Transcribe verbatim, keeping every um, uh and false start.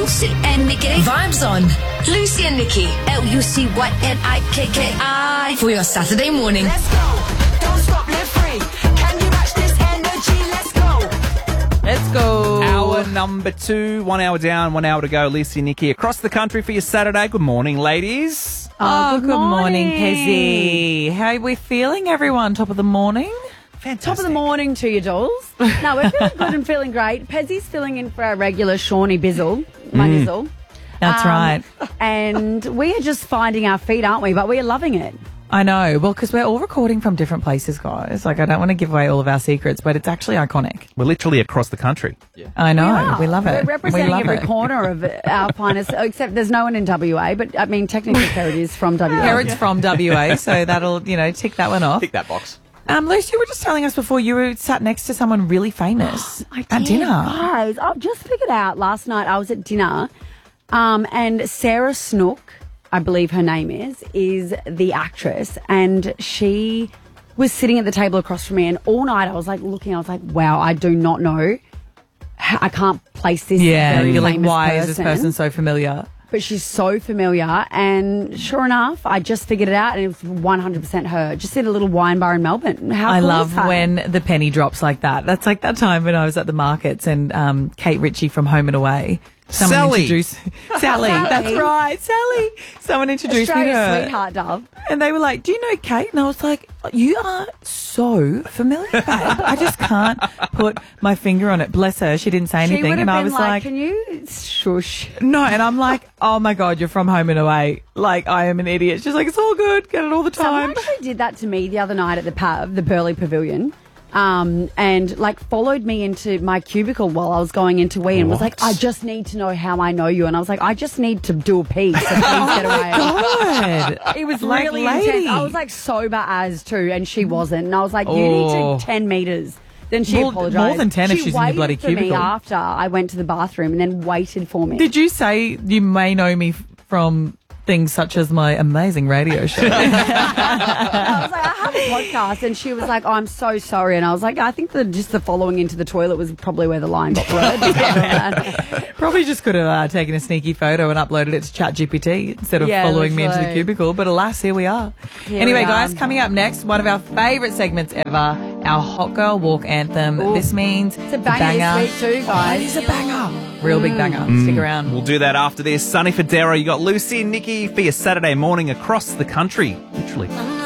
Lucy and Nikki. Vibes on. Lucy and Nikki. L U C Y N I K K I. For your Saturday morning. Let's go. Don't stop, live free. Can you match this energy? Let's go. Let's go. Hour number two, one hour down, one hour to go. Lucy and Nikki across the country for your Saturday. Good morning, ladies. Oh, good good morning, morning. Pezzy. How are we feeling, everyone? Top of the morning? Fantastic. Top of the morning to you, dolls. No, we're feeling good and feeling great. Pezzy's filling in for our regular Shawnee Bizzle, my nizzle. That's Um, right. And we are just finding our feet, aren't we? But we are loving it. I know. Well, because we're all recording from different places, guys. Like, I don't want to give away all of our secrets, but it's actually iconic. We're literally across the country. I know. are. We love it. We're representing we love every it. corner of our finest, except there's no one in W A, but I mean, technically, Kerrod is from W A. Kerrod's from W A, so that'll, you know, tick that one off. Tick that box. Um, Lucy, you were just telling us before you were sat next to someone really famous I at did, dinner. Guys, I've just figured out last night I was at dinner um, and Sarah Snook, I believe her name is, is the actress, and she was sitting at the table across from me, and all night I was like looking, I was like, wow, I do not know. how- I can't place this Yeah, very you're like, famous why person. is this person so familiar? But she's so familiar, and sure enough, I just figured it out, and it was one hundred percent her. Just in a little wine bar in Melbourne. How I cool love is that? when the penny drops like that. That's like that time when I was at the markets and um, Kate Ritchie from Home and Away. Someone Sally. introduced Sally. That's right, Sally. Someone introduced me to Australia's her, sweetheart, Dove. and they were like, "Do you know Kate?" And I was like, "You are so familiar, babe. I just can't put my finger on it." Bless her, she didn't say She anything, would have and I been was like, like, "Can you shush?" "No," and I'm like, "Oh my god, you're from Home and Away." Like, I am an idiot. She's like, "It's all good. Get it all the Someone time." actually did that to me the other night at the pub, the Burleigh Pavilion, um, and like followed me into my cubicle while I was going into wee and was like, "I just need to know how I know you," and I was like, "I just need to do a pee, so please get away." God. It was Like, really lady. intense. I was like sober as too, and she wasn't, and I was like, "You need Oh. to ten meters." Then she More- apologised. more than ten if She she's in the waited bloody for me cubicle. after I went to the bathroom, and then waited for me. Did you say you may know me f- from things such as my amazing radio show? I was like, I have a podcast, and she was like, oh, I'm so sorry. And I was like, I think that just the following into the toilet was probably where the line got blurred. Probably just could have uh, taken a sneaky photo and uploaded it to ChatGPT instead of Yeah, following me into the literally. cubicle. But alas, here we are. Here anyway, we guys, are. coming up next, one of our favourite segments ever, our Hot Girl Walk Anthem. Ooh. This means It's a banger this week too, guys. It is a banger. Real big banger. Stick around. We'll do that after this. Sunny Federa, you got Lucy and Nikki for your Saturday morning across the country. Literally.